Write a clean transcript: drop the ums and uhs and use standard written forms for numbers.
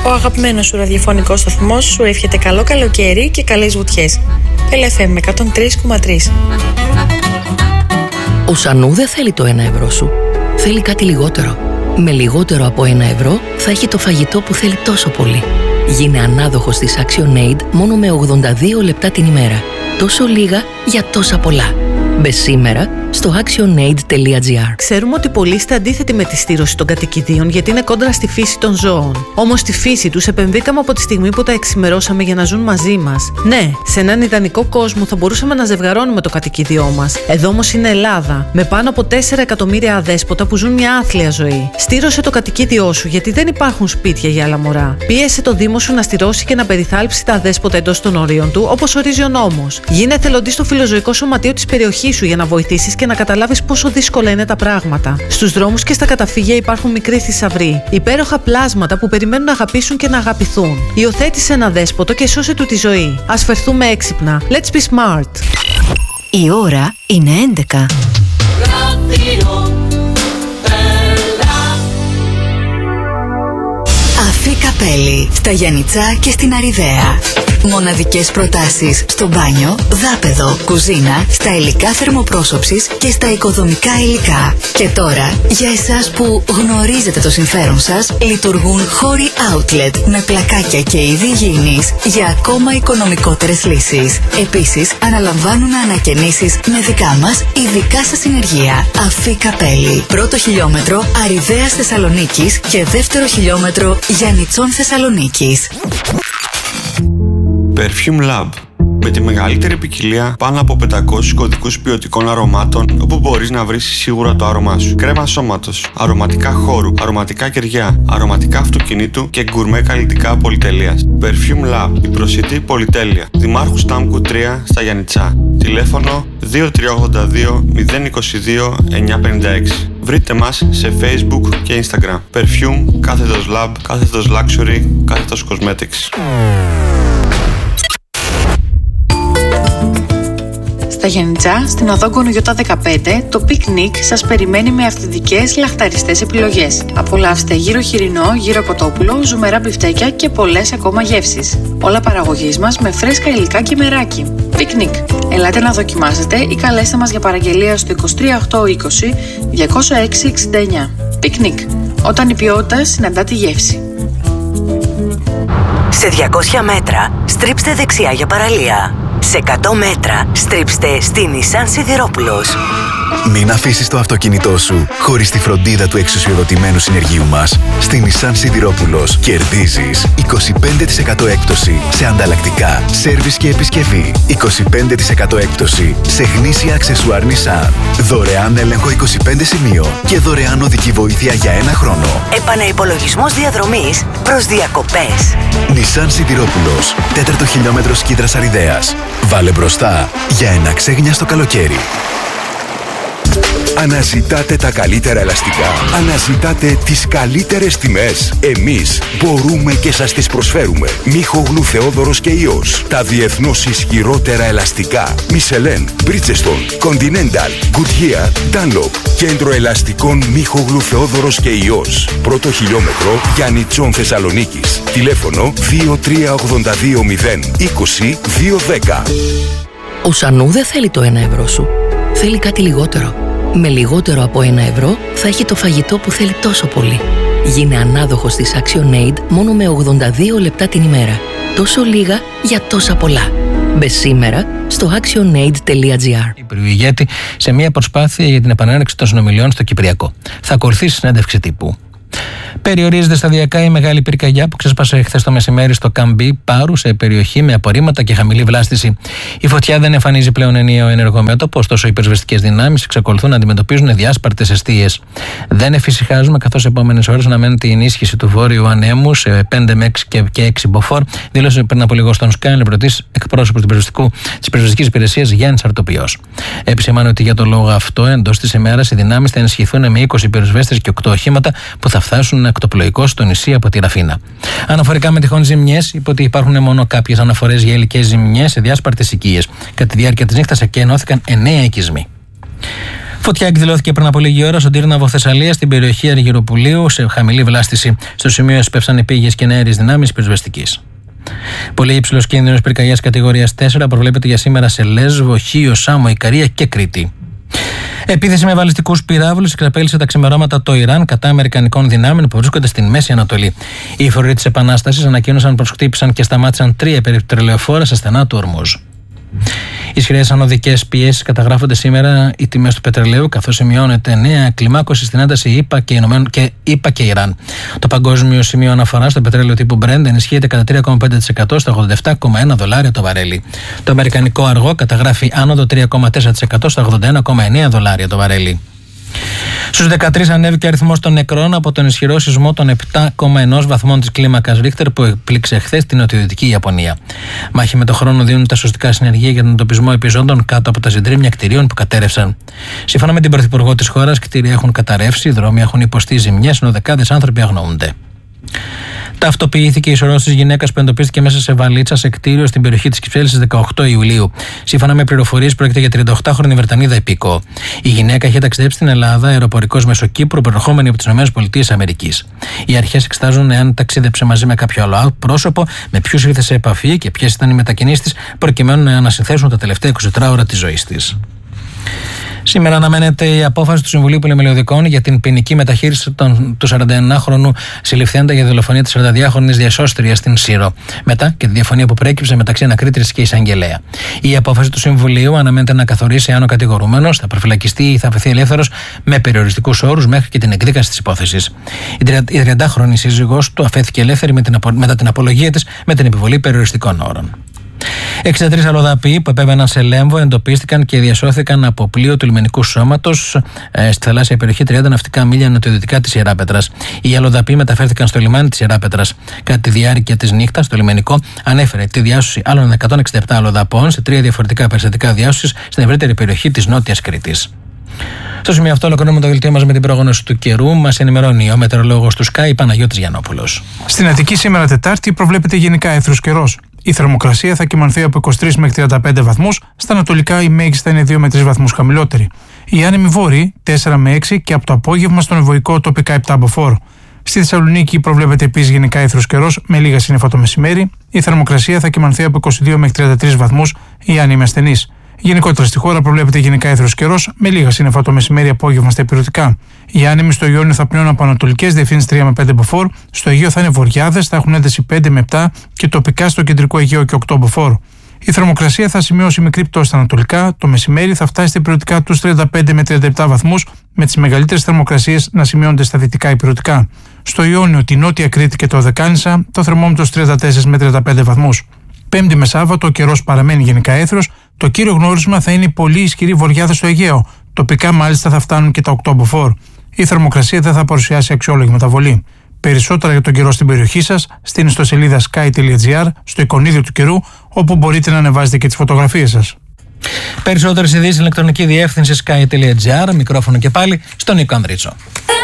Ο αγαπημένος σου ραδιοφωνικός σταθμός σου εύχεται καλό καλοκαίρι και καλές βουτιές. LFM 103,3. Ο Σανού δεν θέλει το 1 ευρώ σου. Θέλει κάτι λιγότερο. Με λιγότερο από 1 ευρώ θα έχει το φαγητό που θέλει τόσο πολύ. Γίνε ανάδοχος της ActionAid μόνο με 82 λεπτά την ημέρα. Τόσο λίγα για τόσα πολλά. Μπες σήμερα στο actionaid.gr. Ξέρουμε ότι πολλοί είστε αντίθετοι με τη στήρωση των κατοικιδίων γιατί είναι κόντρα στη φύση των ζώων. Όμως στη φύση τους επενδύκαμε από τη στιγμή που τα εξημερώσαμε για να ζουν μαζί μας. Ναι, σε έναν ιδανικό κόσμο θα μπορούσαμε να ζευγαρώνουμε το κατοικίδιό μας. Εδώ όμως είναι Ελλάδα, με πάνω από 4 εκατομμύρια αδέσποτα που ζουν μια άθλια ζωή. Στήρωσε το κατοικίδιό σου γιατί δεν υπάρχουν σπίτια για άλλα μωρά. Πίεσε το Δήμο σου να στηρώσει και να περιθάλψει τα αδέσποτα εντός των ορίων του, όπως ορίζει ο νόμος. Γίνε εθελοντής στο φιλοζωικό σωματείο της περιοχής σου για να βοηθήσεις και να καταλάβεις πόσο δύσκολα είναι τα πράγματα. Στους δρόμους και στα καταφύγια υπάρχουν μικροί θησαυροί, υπέροχα πλάσματα που περιμένουν να αγαπήσουν και να αγαπηθούν. Υιοθέτησε ένα δέσποτο και σώσε του τη ζωή. Ας φερθούμε έξυπνα. Let's be smart. Η ώρα είναι 11. Αφή Καπέλη, στα Γιαννιτσά και στην Αριδαία. Μοναδικές προτάσεις στο μπάνιο, δάπεδο, κουζίνα, στα υλικά θερμοπρόσωψης και στα οικοδομικά υλικά. Και τώρα, για εσάς που γνωρίζετε το συμφέρον σας, λειτουργούν χώροι outlet με πλακάκια και είδη υγιεινής για ακόμα οικονομικότερες λύσεις. Επίσης, αναλαμβάνουν ανακαινήσεις με δικά μας ειδικά σας συνεργεία. Αφή Καπέλη. Πρώτο χιλιόμετρο Αριδαίας Θεσσαλονίκης και δεύτερο χιλιόμετρο Γιαννιτσών Θεσσαλονίκης. Perfume Lab. Με τη μεγαλύτερη ποικιλία πάνω από 500 κωδικούς ποιοτικών αρωμάτων, όπου μπορείς να βρεις σίγουρα το άρωμά σου. Κρέμα σώματος, αρωματικά χώρου, αρωματικά κεριά, αρωματικά αυτοκινήτου και γκουρμέ καλλιτικά πολυτελείας. Perfume Lab, η προσιτή πολυτέλεια. Δημάρχου Στάμκου 3 στα Γιαννιτσά. Τηλέφωνο 2382 022 956. Βρείτε μας σε Facebook και Instagram. Perfume, κάθετος Lab, κάθετος Luxury, κάθετος Cosmetics. Στα Γιαννιτσά, στην οδό Γκονογιώτα 15, το πικνίκ σας περιμένει με αυθεντικές λαχταριστές επιλογές. Απολαύστε γύρο χοιρινό, γύρο κοτόπουλο, ζουμερά μπιφτέκια και πολλές ακόμα γεύσεις. Όλα παραγωγής μας με φρέσκα υλικά και μεράκι. Πικνίκ. Ελάτε να δοκιμάσετε ή καλέστε μας για παραγγελία στο 23820 20669. Πικνίκ. Όταν η ποιότητα συναντά τη γεύση. Σε 200 μέτρα, στρίψτε δεξιά για παραλία. Σε 100 μέτρα, στρίψτε στη Nissan Σιδηρόπουλος. Μην αφήσεις το αυτοκίνητό σου χωρίς τη φροντίδα του εξουσιοδοτημένου συνεργείου μας. Στη Nissan Σιδηρόπουλος κερδίζεις 25% έκπτωση σε ανταλλακτικά, σέρβις και επισκευή. 25% έκπτωση σε γνήσια αξεσουάρ Nissan. Δωρεάν έλεγχο 25 σημείων και δωρεάν οδική βοήθεια για 1 χρόνο. Επαναυπολογισμός διαδρομής προς διακοπές. Nissan Σιδηρόπουλος, 4ο χιλιόμετρο Σκύδρας Αριδαίας. Βάλε μπροστά για ένα ξέγνιαστο καλοκαίρι. Αναζητάτε τα καλύτερα ελαστικά. Αναζητάτε τις καλύτερες τιμές. Εμείς μπορούμε και σας τις προσφέρουμε. Μίχογλου Θεόδωρος και Ιός. Τα διεθνώς ισχυρότερα ελαστικά. Μισελέν, Bridgestone, Continental, Goodyear, Dunlop. Κέντρο ελαστικών Μίχογλου Θεόδωρος και Ιός. Πρώτο χιλιόμετρο Γιαννιτσών Θεσσαλονίκης. Τηλέφωνο 2382 020 210. Ο Σανού δεν θέλει το 1 ευρώ σου. Θέλει κάτι λιγότερο. Με λιγότερο από 1 ευρώ θα έχει το φαγητό που θέλει τόσο πολύ. Γίνε ανάδοχος της ActionAid μόνο με 82 λεπτά την ημέρα. Τόσο λίγα για τόσα πολλά. Μπες σήμερα στο actionaid.gr. Ηγέτη σε μια προσπάθεια για την επανέναρξη των συνομιλιών στο Κυπριακό. Θα ακολουθήσει συνέντευξη τύπου. Περιορίζεται σταδιακά η μεγάλη πυρκαγιά που ξέσπασε χθες το μεσημέρι στο Καμπί Πάρου, σε περιοχή με απορρίμματα και χαμηλή βλάστηση. Η φωτιά δεν εμφανίζει πλέον ενιαίο ενεργό μέτωπο, ωστόσο οι πυροσβεστικές δυνάμεις εξακολουθούν να αντιμετωπίζουν διάσπαρτες εστίες. Δεν εφησυχάζουμε, καθώς σε επόμενες ώρες αναμένεται η ενίσχυση του βόρειου ανέμου σε 5 με 6 και 6 μποφόρ, δήλωσε πριν από λίγο στον Sky Λεπρωτής εκπρόσωπος της πυροσβεστικής υπηρεσίας Γιάννης Αρτοπιός. Επισημάνει ότι για τον λόγο αυτό, εντός της ημέρας οι δυνάμεις θα ενισχυθούν με 20 πυροσβέστες και 8 οχήματα που θα φτάσουν ακτοπλοϊκό στο νησί από τη Ραφίνα. Αναφορικά με τυχόν ζημιές, είπε ότι υπάρχουν μόνο κάποιες αναφορές για υλικές ζημιές σε διάσπαρτες οικίες. Κατά τη διάρκεια της νύχτας εκενώθηκαν 9 οικισμοί. Φωτιά εκδηλώθηκε πριν από λίγη ώρα στον Τύρναβο Θεσσαλία, στην περιοχή Αργυροπουλίου, σε χαμηλή βλάστηση. Στο σημείο εσπεύσαν πήγες και αέριες δυνάμεις πυροσβεστικής. Πολύ υψηλός κίνδυνος πυρκαγιάς κατηγορίας 4 προβλέπεται για σήμερα σε Λέσβο, Χίο, Σάμο, Ικαρία και Κρήτη. Επίθεση με βαλιστικούς πυράβλους εξαπέλυσε τα ξημερώματα το Ιράν κατά αμερικανικών δυνάμεων που βρίσκονται στην Μέση Ανατολή. Οι φορείς της Επανάστασης ανακοίνωσαν πως χτύπησαν και σταμάτησαν 3 πετρελαιοφόρα στα στενά του Ορμούζ. Ισχυρές ανωδικές πιέσεις καταγράφονται σήμερα οι τιμές του πετρελαίου, καθώς σημειώνεται νέα κλιμάκωση στην ένταση ΗΠΑ και Ιράν. Το παγκόσμιο σημείο αναφοράς στο πετρέλαιο τύπου Brent ενισχύεται κατά 3,5% στα $87,1 το βαρέλι. Το αμερικανικό αργό καταγράφει άνοδο 3,4% στα $81,9 το βαρέλι. Στους 13 ανέβηκε ο αριθμός των νεκρών από τον ισχυρό σεισμό των 7,1 βαθμών της κλίμακας Ρίχτερ που επλήξε χθες την νοτιοδυτική Ιαπωνία. Μάχη με το χρόνο δίνουν τα σωστικά συνεργεία για τον εντοπισμό επιζώντων κάτω από τα συντρίμμια κτηρίων που κατέρευσαν. Σύμφωνα με την Πρωθυπουργό της χώρας, κτίρια έχουν καταρρεύσει, δρόμοι έχουν υποστεί ζημιές, ενώ δεκάδες άνθρωποι αγνοούνται. Ταυτοποιήθηκε η σωρός της γυναίκας που εντοπίστηκε μέσα σε βαλίτσα σε κτίριο στην περιοχή της Κυψέλης στις 18 Ιουλίου. Σύμφωνα με πληροφορίες, πρόκειται για 38χρονη Βρετανίδα υπήκοο. Η γυναίκα είχε ταξιδέψει στην Ελλάδα αεροπορικός μέσω Κύπρου, προερχόμενη από τις ΗΠΑ. Οι αρχές εξετάζουν εάν ταξίδεψε μαζί με κάποιο άλλο πρόσωπο, με ποιους ήρθε σε επαφή και ποιες ήταν οι μετακινήσεις της, προκειμένου να ανασυνθέσουν τα τελευταία 24 ώρα της ζωής της. Σήμερα αναμένεται η απόφαση του Συμβουλίου Πολυμελωδικών για την ποινική μεταχείριση του 41χρονου συλληφθέντα για δολοφονία της 42χρονης διασώστριας στην Σύρο, μετά και τη διαφωνία που προέκυψε μεταξύ ανακρίτριας και εισαγγελέα. Η απόφαση του Συμβουλίου αναμένεται να καθορίσει αν ο κατηγορούμενος θα προφυλακιστεί ή θα αφαιθεί ελεύθερος με περιοριστικούς όρους μέχρι και την εκδίκαση της υπόθεσης. Η 30χρονη σύζυγός του αφέθηκε ελεύθερη μετά την απολογία της με την επιβολή περιοριστικών όρων. 63 αλλοδαποί που επέβαιναν σε Λέμβο εντοπίστηκαν και διασώθηκαν από πλοίο του λιμενικού σώματος στη θαλάσσια περιοχή 30 ναυτικά μίλια νοτιοδυτικά της Ιεράπετρας. Οι αλλοδαποί μεταφέρθηκαν στο λιμάνι της Ιεράπετρας. Κατά τη διάρκεια της νύχτας, το λιμενικό ανέφερε τη διάσωση άλλων 167 αλλοδαπών σε 3 διαφορετικά περιστατικά διάσωσης στην ευρύτερη περιοχή της Νότιας Κρήτης. Στο σημείο αυτό, ολοκληρώνουμε το δελτίο μας με την πρόγνωση του καιρού. Μας ενημερώνει ο μετεωρολόγος του ΣΚΑΙ, Παναγιώτης Γιαννόπουλος. Στην Αττική σήμερα Τετάρτη προβλέπεται γενικά έθρος καιρός. Η θερμοκρασία θα κυμανθεί από 23 μέχρι 35 βαθμούς, στα ανατολικά η μέγιστη θα είναι 2 με 3 βαθμούς χαμηλότερη. Οι άνεμοι βόρειοι 4 με 6 και από το απόγευμα στον Ευωικό τοπικά 7 από φόρ. Στη Θεσσαλονίκη προβλέπεται επίσης γενικά έθρος καιρός με λίγα σύννεφα το μεσημέρι. Η θερμοκρασία θα κυμανθεί από 22 μέχρι 33 βαθμούς, οι άνεμοι ασθενείς. Γενικότερα στη χώρα προβλέπεται γενικά έθρος καιρός με λίγα σύννεφα το μεσημέρι απόγευμα στα ηπειρωτικά. Οι άνεμοι στο Ιόνιο θα πνέουν από ανατολικές διευθύνσεις 3 με 5 μποφόρ, στο Αιγαίο θα είναι βορειάδες, θα έχουν ένταση 5 με 7 και τοπικά στο κεντρικό Αιγαίο και 8 μποφόρ. Η θερμοκρασία θα σημειώσει μικρή πτώση στα ανατολικά, το μεσημέρι θα φτάσει στα ηπειρωτικά τους 35 με 37 βαθμούς, με τις μεγαλύτερες θερμοκρασίες να σημειώνονται στα δυτικά ηπειρωτικά. Στο Ιόνιο, τη Νότια Κρήτη και το Οδεκάνησα, το θερμόμετρο 34 με 35 βαθμούς. Πέμπτη με Σάββατο ο καιρός παραμένει γενικά έθρος. Το κύριο γνώρισμα θα είναι η πολύ ισχυρή βορειάδα στο Αιγαίο. Τοπικά μάλιστα θα φτάνουν και τα 8 από φόρ. Η θερμοκρασία δεν θα παρουσιάσει αξιόλογη μεταβολή. Περισσότερα για τον καιρό στην περιοχή σας στην ιστοσελίδα sky.gr, στο εικονίδιο του καιρού, όπου μπορείτε να ανεβάζετε και τις φωτογραφίες σας. Περισσότερες ειδήσεις στην ηλεκτρονική διεύθυνση sky.gr. Μικρόφωνο και πάλι στον Νίκο Ανδρίτσο.